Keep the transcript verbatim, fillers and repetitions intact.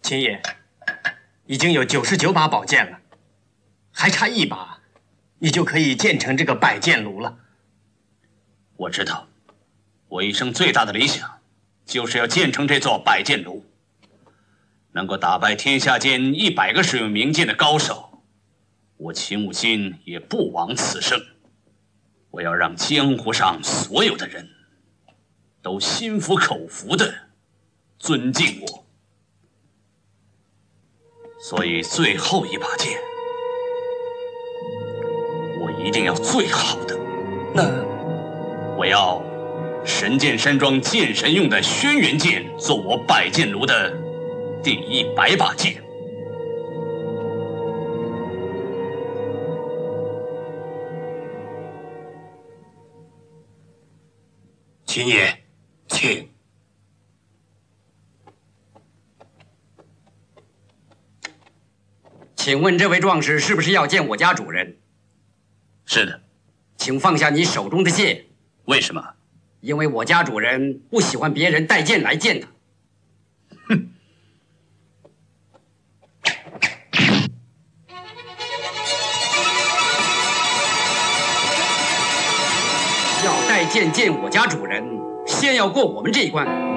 秦爷，已经有九十九把宝剑了，还差一把，你就可以建成这个百剑炉了。 我知道，我一生最大的理想，就是要建成这座百剑炉，能够打败天下间一百个使用名剑的高手，我秦武金也不枉此生。我要让江湖上所有的人都心服口服的尊敬我。所以最后一把剑，我一定要最好的。 那我要神剑山庄剑神用的轩辕剑做我百剑炉的第一百把剑。 秦爷，请。 请问这位壮士是不是要见我家主人？ 是的。 请放下你手中的剑。 为什么？ 因为我家主人不喜欢别人带剑来见他。 哼！ 要带剑见我家主人，先要过我们这一关。